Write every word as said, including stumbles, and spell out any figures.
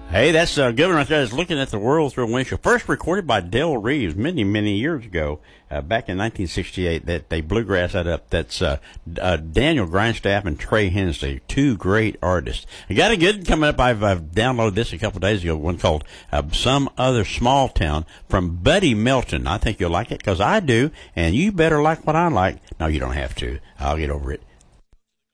Hey, that's uh, good one right there. Is looking at the world through a windshield. First recorded by Del Reeves many, many years ago, uh, back in nineteen sixty-eight. That they bluegrass that up. That's uh, uh, Daniel Grindstaff and Trey Hensley, two great artists. I got a good coming up. I've, I've downloaded this a couple of days ago. One called uh, "Some Other Small Town" from Buddy Melton. I think you'll like it because I do, and you better like what I like. No, you don't have to. I'll get over it.